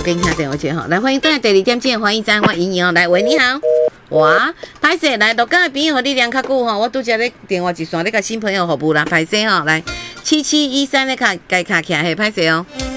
给你听电话接哈，来欢迎等下第2点钟欢迎站，我莹莹哦，来喂你好，哇，歹势来，鹿港的朋友，你聊较久吼，我拄则咧电话一线咧甲新朋友服务啦，歹势吼，来7713咧卡起来，嘿，歹势哦。